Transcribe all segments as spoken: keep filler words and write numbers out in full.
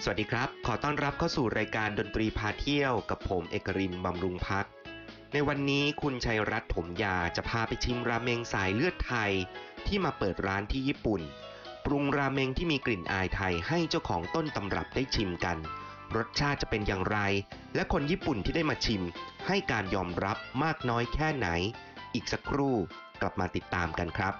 สวัสดีครับขอต้อนรับเข้าสู่รายการดนตรีพาเที่ยวกับผมเอกรินทร์บำรุงพักในวันนี้คุณชัยรัตน์ถมยาจะพาไปชิมราเมงสายเลือดไทยที่มาเปิดร้านที่ญี่ปุ่นปรุงราเมงที่มีกลิ่นอายไทยให้เจ้าของต้นตำรับได้ชิมกันรสชาติจะเป็นอย่างไรและคนญี่ปุ่นที่ได้มาชิมให้การยอมรับมากน้อยแค่ไหนอีกสักครู่กลับมาติดตามกันครับ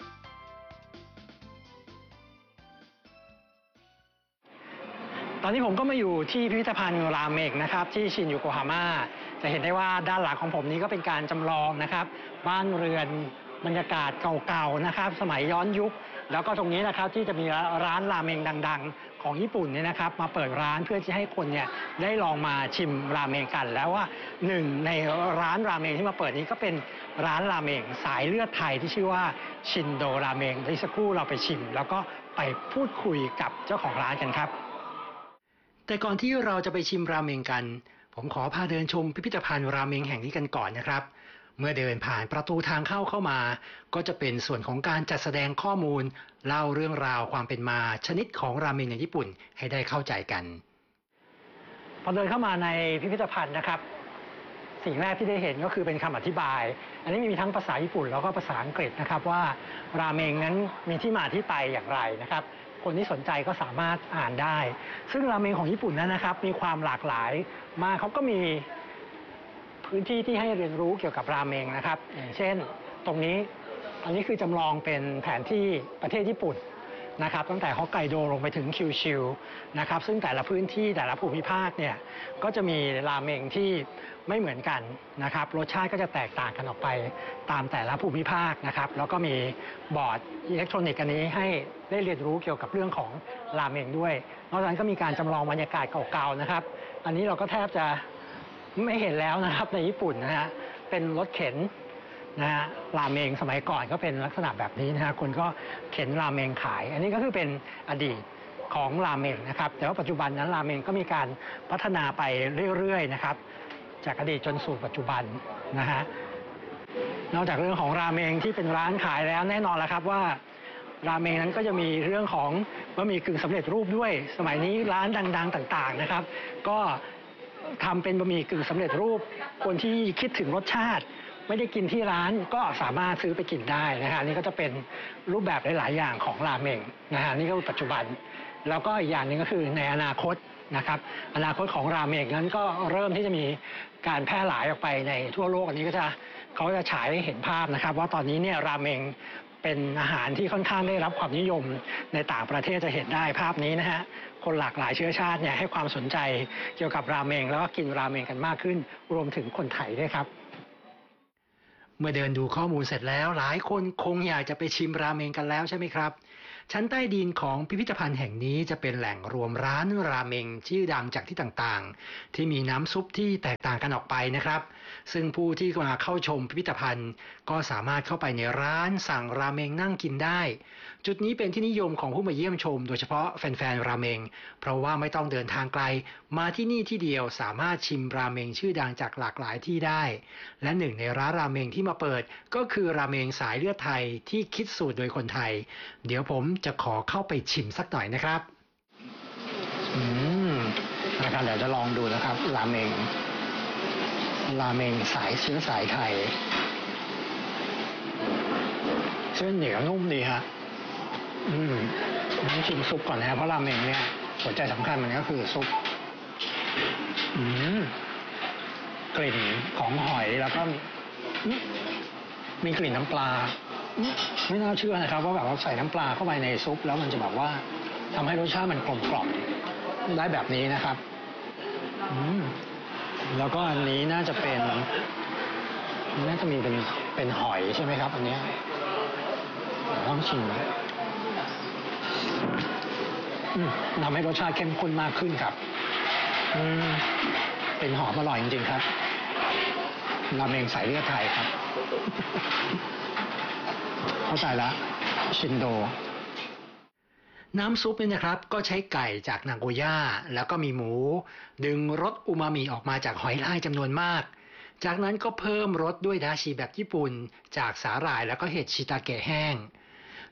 ตอนนี้ผมก็มาอยู่ที่พิพิธภัณฑ์ราเมงนะครับที่ชินยูโกฮาม่าจะเห็นได้ว่าด้านหลังของผมนี้ก็เป็นการจำลองนะครับบ้านเรือนบรรยากาศเก่าๆนะครับสมัยย้อนยุคแล้วก็ตรงนี้นะครับที่จะมีร้านราเมงดังๆของญี่ปุ่นเนี่ยนะครับมาเปิดร้านเพื่อที่ให้คนเนี่ยได้ลองมาชิมราเมงกันแล้วว่าหนึ่งในร้านราเมงที่มาเปิดนี้ก็เป็นร้านราเมงสายเลือดไทยที่ชื่อว่าชินโดราเมงที่สักครู่เราไปชิมแล้วก็ไปพูดคุยกับเจ้าของร้านกันครับแต่ก่อนที่เราจะไปชิมราเมงกันผมขอพาเดินชมพิพิธภัณฑ์ราเมงแห่งนี้กันก่อนนะครับเมื่อเดินผ่านประตูทางเข้าเข้ามาก็จะเป็นส่วนของการจัดแสดงข้อมูลเล่าเรื่องราวความเป็นมาชนิดของราเมงในญี่ปุ่นให้ได้เข้าใจกันพอเดินเข้ามาในพิพิธภัณฑ์นะครับสิ่งแรกที่ได้เห็นก็คือเป็นคำอธิบายอันนี้มีทั้งภาษาญี่ปุ่นแล้วก็ภาษาอังกฤษนะครับว่าราเมงนั้นมีที่มาที่ไปอย่างไรนะครับคนที่สนใจก็สามารถอ่านได้ซึ่งราเมงของญี่ปุ่นนั้นนะครับมีความหลากหลายมากเขาก็มีพื้นที่ที่ให้เรียนรู้เกี่ยวกับราเมงนะครับอย่างเช่นตรงนี้อันนี้คือจำลองเป็นแผนที่ประเทศญี่ปุ่นนะครับตั้งแต่ฮอกไกโดลงไปถึงคิวชิวนะครับซึ่งแต่ละพื้นที่แต่ละภูมิภาคเนี่ยก็จะมีราเมงที่ไม่เหมือนกันนะครับรสชาติก็จะแตกต่างกันออกไปตามแต่ละภูมิภาคนะครับแล้วก็มีบอร์ดอิเล็กทรอนิกส์อันนี้ให้ได้เรียนรู้เกี่ยวกับเรื่องของราเมงด้วยนอกจากนั้นก็มีการจำลองบรรยากาศเก่าๆนะครับอันนี้เราก็แทบจะไม่เห็นแล้วนะครับในญี่ปุ่นนะฮะเป็นรถเข็นนะฮะราเมงสมัยก่อนก็เป็นลักษณะแบบนี้นะฮะคนก็เข็นราเมงขายอันนี้ก็คือเป็นอดีตของราเมงนะครับแต่ว่าปัจจุบันนั้นราเมงก็มีการพัฒนาไปเรื่อยๆนะครับจากอดีตจนสู่ปัจจุบันนะฮะนอกจากเรื่องของราเมงที่เป็นร้านขายแล้วแน่นอนแล้วครับว่าราเมงนั้นก็จะมีเรื่องของบะหมี่กึ่งสำเร็จรูปด้วยสมัยนี้ร้านดังๆต่างๆนะครับก็ทำเป็นบะหมี่กึ่งสำเร็จรูปคนที่คิดถึงรสชาติไม่ได้กินที่ร้านก็สามารถซื้อไปกินได้นะฮะนี่ก็จะเป็นรูปแบบหลายๆอย่างของราเมงนะฮะนี่ก็ปัจจุบันแล้วก็อีกอย่างหนึ่งก็คือในอนาคตนะครับอนาคตของราเมงนั้นก็เริ่มที่จะมีการแพร่หลายออกไปในทั่วโลกอันนี้ก็จะเขาจะฉายให้เห็นภาพนะครับว่าตอนนี้เนี่ยราเมงเป็นอาหารที่ค่อนข้างได้รับความนิยมในต่างประเทศจะเห็นได้ภาพนี้นะฮะคนหลากหลายเชื้อชาติเนี่ยให้ความสนใจเกี่ยวกับราเมงแล้วก็กินราเมงกันมากขึ้นรวมถึงคนไทยด้วยครับเมื่อเดินดูข้อมูลเสร็จแล้วหลายคนคงอยากจะไปชิมราเมงกันแล้วใช่ไหมครับชั้นใต้ดินของพิพิธภัณฑ์แห่งนี้จะเป็นแหล่งรวมร้านราเมงชื่อดังจากที่ต่างๆที่มีน้ำซุปที่แตกต่างกันออกไปนะครับซึ่งผู้ที่มาเข้าชมพิพิธภัณฑ์ก็สามารถเข้าไปในร้านสั่งราเมงนั่งกินได้จุดนี้เป็นที่นิยมของผู้มาเยี่ยมชมโดยเฉพาะแฟนๆราเมงเพราะว่าไม่ต้องเดินทางไกลมาที่นี่ที่เดียวสามารถชิมราเมงชื่อดังจากหลากหลายที่ได้และหนึ่งในร้านราเมงที่มาเปิดก็คือราเมงสายเลือดไทยที่คิดสูตรโดยคนไทยเดี๋ยวผมจะขอเข้าไปชิมสักหน่อยนะครับอืมนะครับเดี๋ยวจะลองดูนะครับราเมงราเมงสายเชื้อสายไทยเส้นเหนียวนุ่มดีฮะอืมต้องชิมซุปก่อนนะเพราะราเมงเนี่ยหัวใจสำคัญมันก็คือซุปอืมกลิ่นของหอยแล้วก็มีกลิ่นน้ำปลาไม่น่าเชื่อนะครับว่าแบบว่าใส่น้ำปลาเข้าไปในซุปแล้วมันจะแบบว่าทำให้รสชาติมันกลมกล่อมได้แบบนี้นะครับอืมแล้วก็อันนี้น่าจะเป็นน่าจะมีเป็นเป็นหอยใช่ไหมครับอันนี้ต้องชิมนะทำให้รสชาติเข้มข้นมากขึ้นครับอืมเป็นหอมอร่อยจริงๆครับราเมงสายเลือดไทยครับเข้าใจแล้วชินโดน้ำซุปนี่นะครับก็ใช้ไก่จากนาโกย่าแล้วก็มีหมูดึงรสอูมามิออกมาจากหอยลายจำนวนมากจากนั้นก็เพิ่มรสด้วยดาชิแบบญี่ปุ่นจากสาหร่ายแล้วก็เห็ดชิตาเกะแห้ง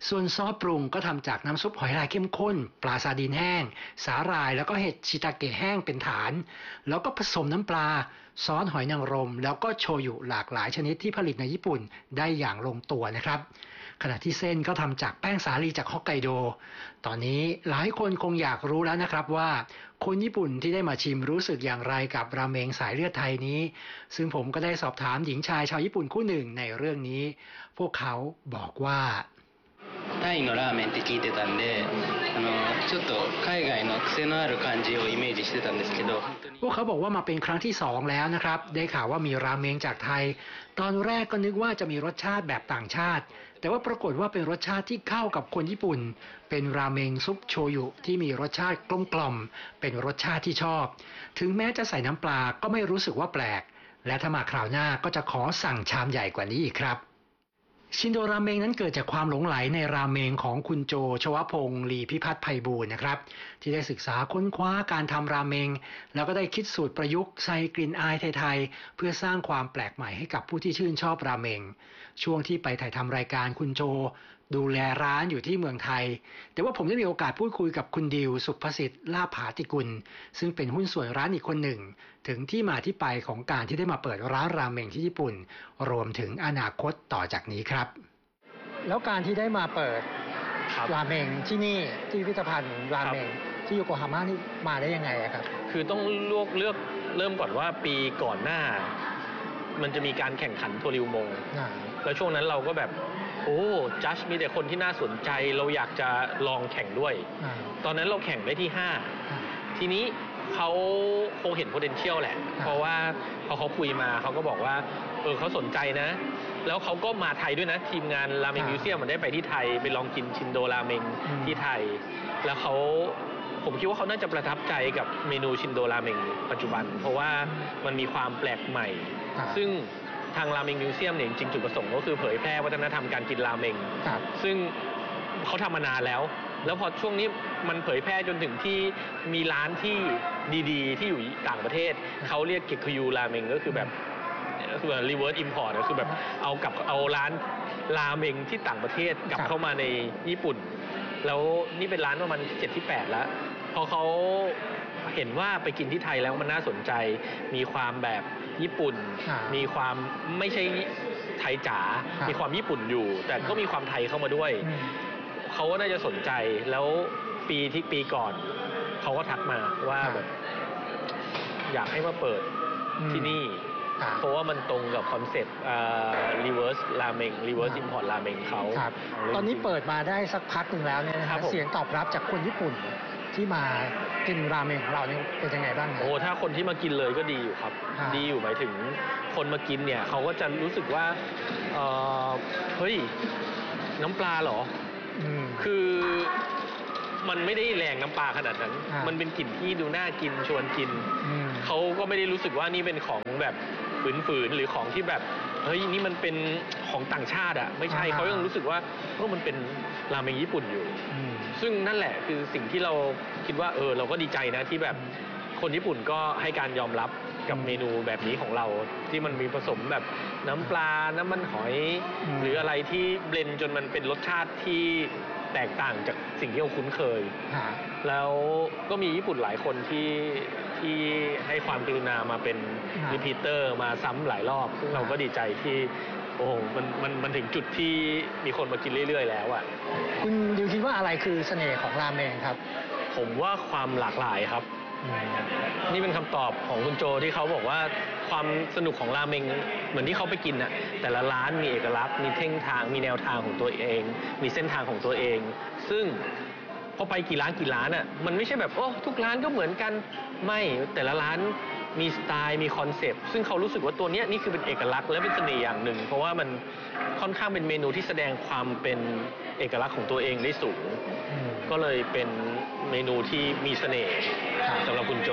ส่วนซอสปรุงก็ทำจากน้ำซุปหอยลายเข้มข้นปลาซาดีนแห้งสาหร่ายแล้วก็เห็ดชิตาเกะแห้งเป็นฐานแล้วก็ผสมน้ำปลาซอสหอยนางรมแล้วก็โชยุหลากหลายชนิดที่ผลิตในญี่ปุ่นได้อย่างลงตัวนะครับขณะที่เส้นก็ทำจากแป้งสาลีจากฮอกไกโดตอนนี้หลายคนคงอยากรู้แล้วนะครับว่าคนญี่ปุ่นที่ได้มาชิมรู้สึกอย่างไรกับราเมงสายเลือดไทยนี้ซึ่งผมก็ได้สอบถามหญิงชายชาวญี่ปุ่นคู่หนึ่งในเรื่องนี้พวกเขาบอกว่าタイのラーメンって聞いてたんで、あのちょっと海外の癖のある感じをイメージしてたんですけど、 พวกเขาบอกว่ามาเป็นครั้งที่สองแล้วนะครับได้ข่าวว่ามีราเมงจากไทยตอนแรกก็นึกว่าจะมีรสชาติแบบต่างชาติแต่ว่าปรากฏว่าเป็นรสชาติที่เข้ากับคนญี่ปุ่นเป็นราเมงซุปโชยุที่มีรสชาติกลมกล่อมเป็นรสชาติที่ชอบถึงแม้จะใส่น้ำปลาก็ไม่รู้สึกว่าแปลกและถ้ามาคราวหน้าก็จะขอสั่งชามใหญ่กว่านี้อีกครับชินโดราเมงนั้นเกิดจากความหลงไหลในราเมงของคุณโจชวพงศ์ลีพิพัฒน์ไพบูลย์นะครับที่ได้ศึกษาค้นคว้าการทำราเมงแล้วก็ได้คิดสูตรประยุกต์ใส่กลิ่นอายไทยๆเพื่อสร้างความแปลกใหม่ให้กับผู้ที่ชื่นชอบราเมงช่วงที่ไปถ่ายทำรายการคุณโจดูแลร้านอยู่ที่เมืองไทยแต่ว่าผมได้มีโอกาสพูดคุยกับคุณดิวสุภสิทธิ์ลาภาติกุลซึ่งเป็นหุ้นส่วนร้านอีกคนหนึ่งถึงที่มาที่ไปของการที่ได้มาเปิดร้านราเมงที่ญี่ปุ่นรวมถึงอนาคตต่อจากนี้ครับแล้วการที่ได้มาเปิดราเมงที่นี่ที่พิพิธภัณฑ์ราเมงที่โยโกฮาม่านี่มาได้ยังไงครับคือต้องเลือกเลือกเริ่มก่อนว่าปีก่อนหน้ามันจะมีการแข่งขันทัวริวมงแล้วช่วงนั้นเราก็แบบโอ้จัดมีแต่คนที่น่าสนใจเราอยากจะลองแข่งด้วยตอนนั้นเราแข่งได้ที่ห้าทีนี้เขาคงเห็น potential แหละเพราะว่าพอเขาคุยมาเขาก็บอกว่าเออเขาสนใจนะแล้วเขาก็มาไทยด้วยนะทีมงานราเมงมิวเซียมมันได้ไปที่ไทยไปลองกินชินโดราเมงที่ไทยแล้วเขาผมคิดว่าเขาน่าจะประทับใจกับเมนูชินโดราเมงปัจจุบันเพราะว่ามันมีความแปลกใหม่ซึ่งทางราเมงมิวเซียมเนี่ยจริงๆจุดประสงค์ก็คือเผยแพร่วัฒนธรรมการกินราเมงซึ่งเขาทำมานานแล้วแล้วพอช่วงนี้มันเผยแพร่จนถึงที่มีร้านที่ดีๆที่อยู่ต่างประเทศเขาเรียกเกคุยูราเมงก็คือแบบคือ reverse import ก็คือแบบเอากับเอาร้านราเมงที่ต่างประเทศกลับเข้ามาในญี่ปุ่นแล้วนี่เป็นร้านประมาณเจ็ดที่แปดแล้วพอเขาเห็นว่าไปกินที่ไทยแล้วมันน่าสนใจมีความแบบญี่ปุ่นมีความไม่ใช่ไทยจ๋ามีความญี่ปุ่นอยู่แต่ก็มีความไทยเข้ามาด้วยเขาก็น่าจะสนใจแล้วปีที่ปีก่อนเขาก็ทักมาว่าแบบอยากให้มาเปิดที่นี่เพราะว่ามันตรงกับคอนเซ็ปต์ reverse ramen reverse import ramen เขาตอนนี้เปิดมาได้สักพักหนึ่งแล้วเนี่ยนะครับเสียงตอบรับจากคนญี่ปุ่นที่มากินราเมงของเราเนี่ยเป็นยังไงบ้างโอ้ถ้าคนที่มากินเลยก็ดีอยู่ครับดีอยู่หมายถึงคนมากินเนี่ยเขาก็จะรู้สึกว่าเอ่อเฮ้ยน้ำปลาเหรอคือมันไม่ได้แรงน้ำปลาขนาดนั้นมันเป็นกลิ่นที่ดูน่ากินชวนกินเขาก็ไม่ได้รู้สึกว่านี่เป็นของแบบฝืนๆหรือของที่แบบเฮ้ยนี่มันเป็นของต่างชาติอ่ะไม่ใช่เขายังรู้สึกว่าเออมันเป็นราเมงญี่ปุ่นอยู่ซึ่งนั่นแหละคือสิ่งที่เราคิดว่าเออเราก็ดีใจนะที่แบบคนญี่ปุ่นก็ให้การยอมรับกับเมนูแบบนี้ของเราที่มันมีผสมแบบน้ำปลาน้ำมันหอยหรืออะไรที่เบลนด์จนมันเป็นรสชาติที่แตกต่างจากสิ่งที่เราคุ้นเคยแล้วก็มีญี่ปุ่นหลายคนที่ที่ให้ความกรุณามาเป็นรีพีเตอร์มาซ้ำหลายรอบซึ่งเราก็ดีใจที่โอ้โหมันมันมันถึงจุดที่มีคนมากินเรื่อยๆแล้วอ่ะคุณดิวคิดว่าอะไรคือเสน่ห์ของราเมงครับผมว่าความหลากหลายครับนี่เป็นคำตอบของคุณโจที่เขาบอกว่าความสนุกของราเมงเหมือนที่เขาไปกินน่ะแต่ละร้านมีเอกลักษณ์มีเส้นทางมีแนวทางของตัวเองมีเส้นทางของตัวเองซึ่งพอไปกี่ร้านกี่ร้านอ่ะมันไม่ใช่แบบโอ้ทุกร้านก็เหมือนกันไม่แต่ละร้านมีสไตล์มีคอนเซปต์ซึ่งเขารู้สึกว่าตัวเนี้ยนี่คือเป็นเอกลักษณ์และเป็นเสน่ห์อย่างหนึ่งเพราะว่ามันค่อนข้างเป็นเมนูที่แสดงความเป็นเอกลักษณ์ของตัวเองได้สูงก็เลยเป็นเมนูที่มีเสน่ห์สำหรับคุณโจ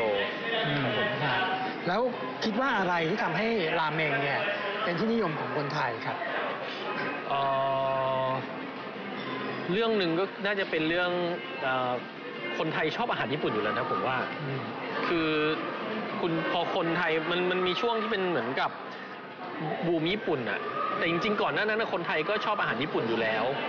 แล้วคิดว่าอะไรที่ทำให้ราเมงเนี่ยเป็นที่นิยมของคนไทยครับเอ่อเรื่องหนึ่งก็น่าจะเป็นเรื่องเอ่อคนไทยชอบอาหารญี่ปุ่นอยู่แล้วนะผมว่าคือคุณพอคนไทยมันมันมีช่วงที่เป็นเหมือนกับบูมญี่ปุ่นอะแต่จริงๆก่อนหน้านั้นคนไทยก็ชอบอาหารญี่ปุ่นอยู่แล้ว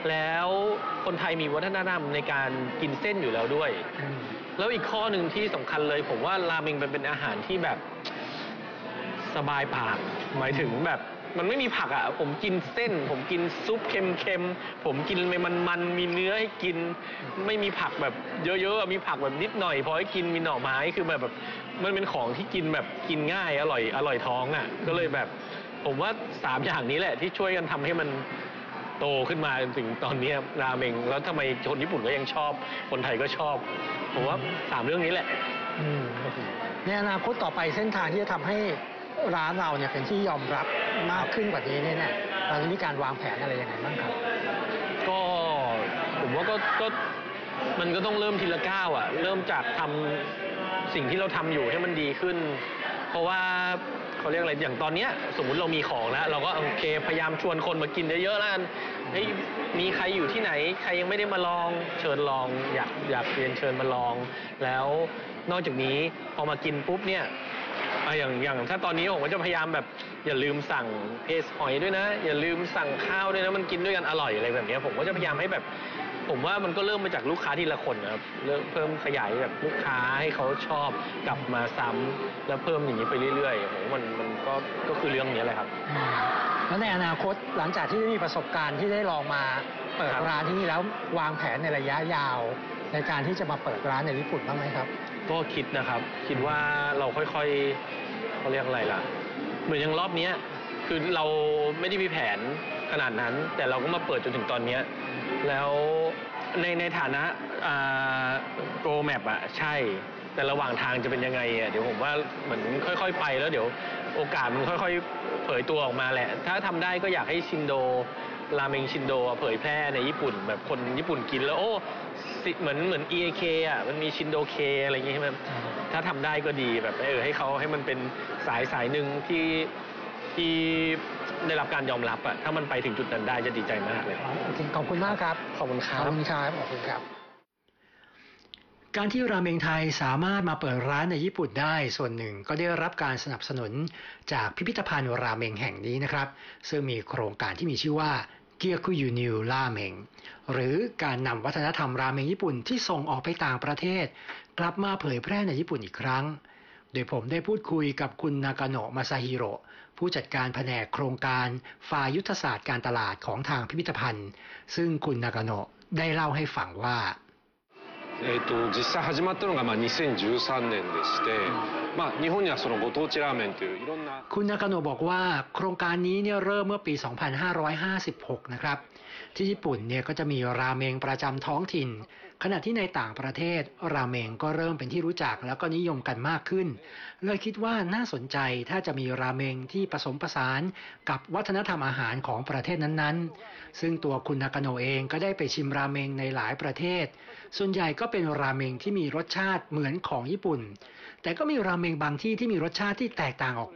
แล้วคนไทยมีวัฒนธรรมในการกินเส้นอยู่แล้วด้วยแล้วอีกข้อหนึ่งที่สำคัญเลยผมว่าราเมงเป็นอาหารที่แบบสบายปากหมายถึงแบบมันไม่มีผักอ่ะผมกินเส้นผมกินซุปเค็มๆผมกินมันๆมีเนื้อให้กินไม่มีผักแบบเยอะๆมีผักแบบนิดหน่อยพอให้กินมีหน่อไม้คือแบบมันเป็นของที่กินแบบกินง่ายอร่อยอร่อยท้องอ่ะก็เลยแบบผมว่าสามอย่างนี้แหละที่ช่วยกันทำให้มันโตขึ้นมาถึงตอนนี้ราเมงแล้วทำไมคนญี่ปุ่นก็ยังชอบคนไทยก็ชอบผมว่าสามเรื่องนี้แหละในอนาคตต่อไปเส้นทางที่จะทำให้ร้านเราเนี่ยเป็นที่ยอมรับมากขึ้นกว่านี้เนี่ยเราจะมีการวางแผนอะไรยังไงบ้างครับก็ผมว่าก็ก็มันก็ต้องเริ่มทีละก้าวอ่ะเริ่มจากทำสิ่งที่เราทำอยู่ให้มันดีขึ้นเพราะว่าเขาเรียกอะไรอย่างตอนนี้สมมุติเรามีของแล้วเราก็โอเคพยายามชวนคนมากินเยอะๆแล้วกันเฮ้ยมีใครอยู่ที่ไหนใครยังไม่ได้มาลองเชิญลองอยากอยากเรียนเชิญมาลองแล้วนอกจากนี้พอมากินปุ๊บเนี่ยอย่างอย่างถ้าตอนนี้ผมก็จะพยายามแบบอย่าลืมสั่งเพสหอยด้วยนะอย่าลืมสั่งข้าวด้วยนะมันกินด้วยกันอร่อยอะไรแบบนี้ผมก็จะพยายามให้แบบผมว่ามันก็เริ่มมาจากลูกค้าทีละคนนะครับเริ่มเพิ่มขยายแบบลูกค้าให้เขาชอบกลับมาซ้ำแล้วเพิ่มอย่างนี้ไปเรื่อยๆผมมันมันก็ก็คือเรื่องนี้แหละครับแล้วในอนาคตหลังจากที่ได้มีประสบการณ์ที่ได้ลองมาเปิดร้านที่นี่แล้ววางแผนในระยะยาวในการที่จะมาเปิดร้านในญี่ปุ่นบ้างไหมครับก็คิดนะครับคิดว่าเราค่อยๆเขาเรียกอะไรล่ะเหมือนอย่างรอบนี้คือเราไม่ได้มีแผนขนาดนั้นแต่เราก็มาเปิดจนถึงตอนนี้แล้วในในฐานะโปรแมปอะใช่แต่ระหว่างทางจะเป็นยังไงอะเดี๋ยวผมว่าเหมือนค่อยๆไปแล้วเดี๋ยวโอกาสมันค่อยๆเผยตัวออกมาแหละถ้าทำได้ก็อยากให้ชินโดราเมงชินโดเผยแพร่ในญี่ปุ่นแบบคนญี่ปุ่นกินแล้วโอ้เหมือนเหมือน อี เอ เค อ่ะมันมีชินโดเคอะไรอย่างงี้ใช่ไหมถ้าทำได้ก็ดีแบบเออให้เขาให้มันเป็นสายสายหนึ่งที่ที่ได้รับการยอมรับอ่ะถ้ามันไปถึงจุดนั้นได้จะดีใจมากเลยโอเคขอบคุณมากครับขอบคุณครับขอบคุณครับขอบคุณครับการที่ราเมงไทยสามารถมาเปิดร้านในญี่ปุ่นได้ส่วนหนึ่งก็ได้รับการสนับสนุนจากพิพิธภัณฑ์ราเมงแห่งนี้นะครับซึ่งมีโครงการที่มีชื่อว่าเกียคุยูนิวราเมงหรือการนำวัฒนธรรมราเมงญี่ปุ่นที่ส่งออกไปต่างประเทศกลับมาเผยแพร่ในญี่ปุ่นอีกครั้งโดยผมได้พูดคุยกับคุณนากาโนะมาซาฮิโร่ผู้จัดการแผนกโครงการฝ่ายยุทธศาสตร์การตลาดของทางพิพิธภัณฑ์ซึ่งคุณนากาโนะได้เล่าให้ฟังว่าえー、と実際始まったのがまあにせんじゅうさんねんでして、まあ、日本にはそのご当地ラーメンといういろんなคุณนากาโนะบอกว่าโครงการนี้เนี่ยเริ่มเมื่อปี สองพันห้าร้อยห้าสิบหก นะครับที่ญี่ปุ่นเนี่ยก็จะมีราเมงประจำท้องถิ่นขณะที่ในต่างประเทศราเมงก็เริ่มเป็นที่รู้จักแล้วก็นิยมกันมากขึ้นเลยคิดว่าน่าสนใจถ้าจะมีราเมงที่ผสมผสานกับวัฒนธรรมอาหารของประเทศนั้นๆซึ่งตัวคุณนากาโนะเองก็ได้ไปชิมราเมงในหลายประเทศส่วนใหญ่ก็เป็นราเมงที่มีรสชาติเหมือนของญี่ปุ่นแต่ก็มีราเมงบางที่ที่มีรสชาติที่แตกต่างออก